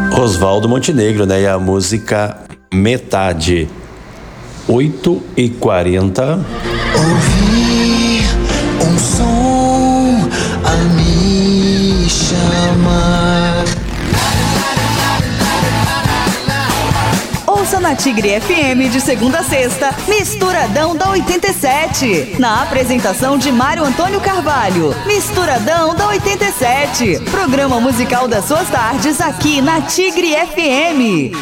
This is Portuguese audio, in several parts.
Oswaldo Montenegro, né? E a música Metade. 8h40. Ouvi um som a me chamar. Ouça na Tigre FM de segunda a sexta, Misturadão da 87. Na apresentação de Mário Antônio Carvalho. Misturadão da 87. Programa musical das suas tardes aqui na Tigre FM.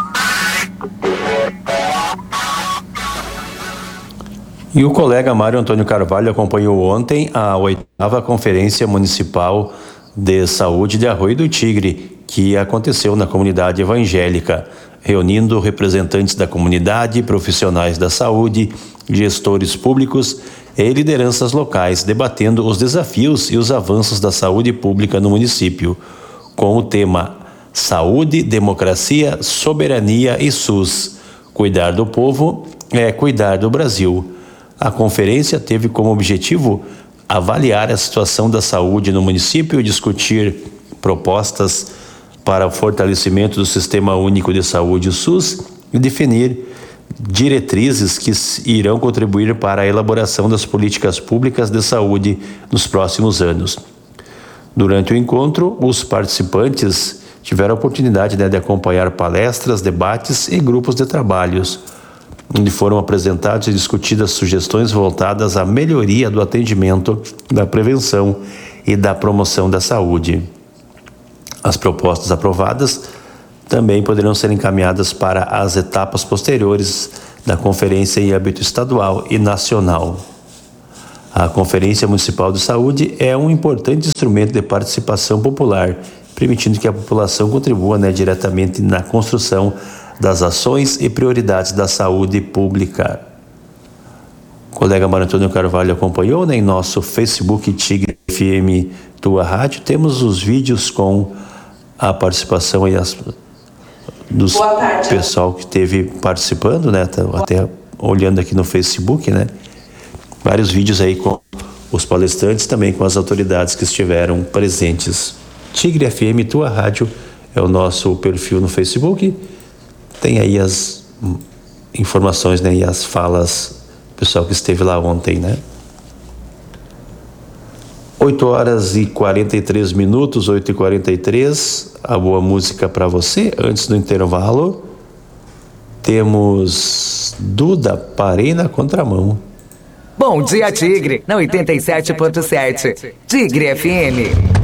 E o colega Mário Antônio Carvalho acompanhou ontem a 8ª Conferência Municipal de Saúde de Arroio do Tigre, que aconteceu na comunidade evangélica, reunindo representantes da comunidade, profissionais da saúde, gestores públicos e lideranças locais, debatendo os desafios e os avanços da saúde pública no município, com o tema Saúde, Democracia, Soberania e SUS. Cuidar do povo é cuidar do Brasil. A conferência teve como objetivo avaliar a situação da saúde no município, discutir propostas para o fortalecimento do Sistema Único de Saúde, o SUS, e definir diretrizes que irão contribuir para a elaboração das políticas públicas de saúde nos próximos anos. Durante o encontro, os participantes tiveram a oportunidade de acompanhar palestras, debates e grupos de trabalhos, onde foram apresentadas e discutidas sugestões voltadas à melhoria do atendimento, da prevenção e da promoção da saúde. As propostas aprovadas também poderão ser encaminhadas para as etapas posteriores da conferência em âmbito estadual e nacional. A Conferência Municipal de Saúde é um importante instrumento de participação popular, permitindo que a população contribua diretamente na construção das ações e prioridades da saúde pública. O colega Mário Antônio Carvalho acompanhou em nosso Facebook Tigre FM Tua Rádio. Temos os vídeos com a participação aí dos pessoal que esteve participando, até olhando aqui no Facebook, vários vídeos aí com os palestrantes, também com as autoridades que estiveram presentes. Tigre FM Tua Rádio é o nosso perfil no Facebook. Tem aí as informações, e as falas do pessoal que esteve lá ontem, 8h43, 8h43, a boa música para você. Antes do intervalo, temos Duda, Parei na Contramão. Bom dia, Tigre, na 87.7, Tigre FM.